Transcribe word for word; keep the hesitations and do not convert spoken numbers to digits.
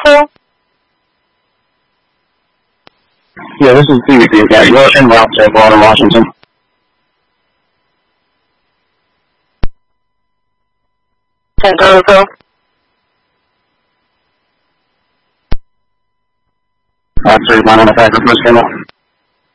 two? Yeah, this is D V D again. You're in route to Baltimore, Washington. ten thirty-two. That's three, one on the packet, please, came up.